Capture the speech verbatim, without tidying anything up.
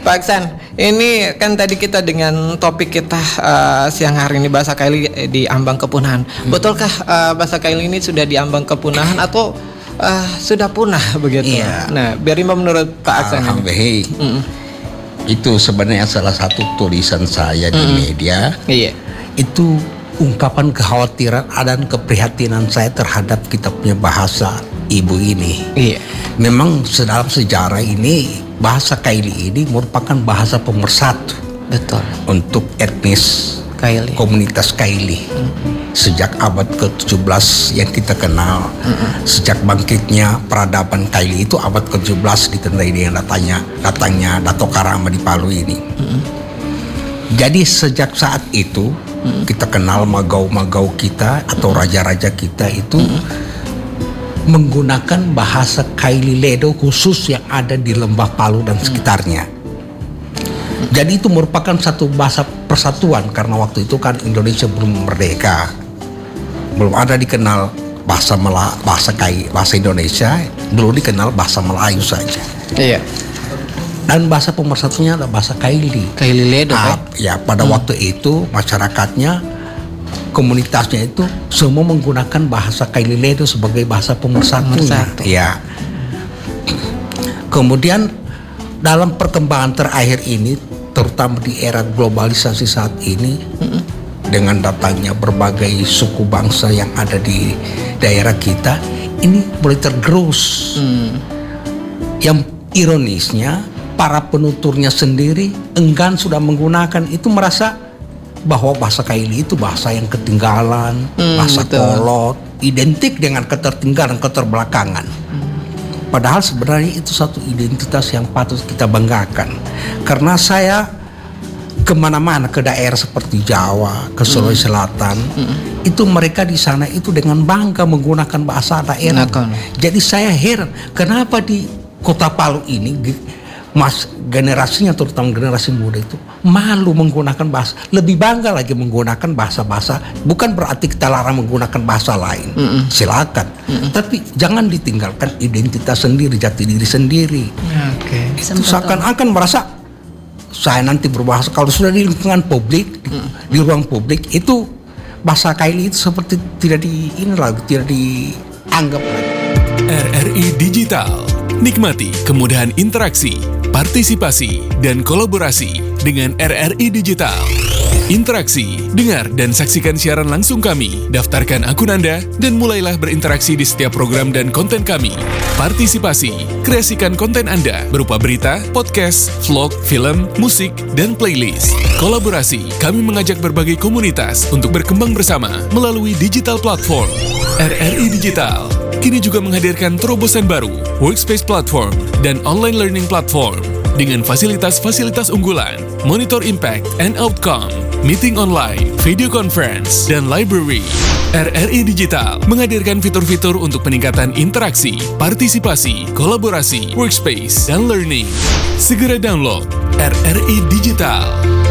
Pak Aksan, ini kan tadi kita dengan topik kita uh, siang hari ini bahasa Kaili di ambang kepunahan. Hmm. Betulkah uh, bahasa Kaili ini sudah di ambang kepunahan atau uh, sudah punah begitu? Iya. Nah, bagaimana menurut Pak Aksan? Alhamdulillah. Mm. Itu sebenarnya salah satu tulisan saya di mm. media. Iya. Itu ungkapan kekhawatiran dan keprihatinan saya terhadap kita punya bahasa ibu ini. Iya. Memang dalam sejarah ini bahasa Kaili ini merupakan bahasa pemersatu. Betul. Untuk etnis Kaili, komunitas Kaili. Mm-hmm. Sejak abad ke tujuh belas yang kita kenal, mm-hmm. sejak bangkitnya peradaban Kaili itu abad ke tujuh belas ditandai dengan datanya datangnya Dato Karama di Palu ini. Mm-hmm. Jadi sejak saat itu mm-hmm. kita kenal magau-magau kita atau raja-raja kita itu mm-hmm. menggunakan bahasa Kaili Ledo khusus yang ada di Lembah Palu dan sekitarnya. Hmm. Jadi itu merupakan satu bahasa persatuan karena waktu itu kan Indonesia belum merdeka, belum ada dikenal bahasa Melayu, bahasa Kaili, bahasa Indonesia, belum dikenal bahasa Melayu saja. Iya. Dan bahasa pemersatunya adalah bahasa Kaili. Kaili Ledo. Ah, ya pada hmm. waktu itu masyarakatnya, komunitasnya itu semua menggunakan bahasa Kaili Ledo sebagai bahasa pemersatunya. Ya. Kemudian dalam perkembangan terakhir ini, terutama di era globalisasi saat ini, mm-hmm. dengan datangnya berbagai suku bangsa yang ada di daerah kita, ini mulai tergerus. Mm. Yang ironisnya, para penuturnya sendiri enggan sudah menggunakan itu, merasa bahwa bahasa Kaili itu bahasa yang ketinggalan, hmm, bahasa betul. kolot, identik dengan ketertinggalan, keterbelakangan. Hmm. Padahal sebenarnya itu satu identitas yang patut kita banggakan. Karena saya kemana-mana ke daerah seperti Jawa, ke Sulawesi hmm. Selatan, hmm. itu mereka di sana itu dengan bangga menggunakan bahasa daerah. Nah, jadi saya heran kenapa di Kota Palu ini mas generasinya, terutama generasi muda itu malu menggunakan bahasa, lebih bangga lagi menggunakan bahasa-bahasa. Bukan berarti kita larang menggunakan bahasa lain, Mm-mm. silakan, Mm-mm. tapi jangan ditinggalkan identitas sendiri, jati diri sendiri. Okay. Itu seakan-akan merasa saya nanti berbahasa, kalau sudah di lingkungan publik, mm. di, di ruang publik itu bahasa Kaili itu seperti tidak di ini lagi, tidak dianggap lagi. R R I Digital, nikmati kemudahan interaksi, partisipasi, dan kolaborasi dengan R R I Digital. Interaksi, dengar dan saksikan siaran langsung kami, daftarkan akun Anda, dan mulailah berinteraksi di setiap program dan konten kami. Partisipasi, kreasikan konten Anda berupa berita, podcast, vlog, film, musik, dan playlist. Kolaborasi, kami mengajak berbagai komunitas untuk berkembang bersama melalui digital platform. R R I Digital kini juga menghadirkan terobosan baru, workspace platform, dan online learning platform dengan fasilitas-fasilitas unggulan, monitor impact and outcome, meeting online, video conference, dan library. R R I Digital menghadirkan fitur-fitur untuk peningkatan interaksi, partisipasi, kolaborasi, workspace, dan learning. Segera download R R I Digital.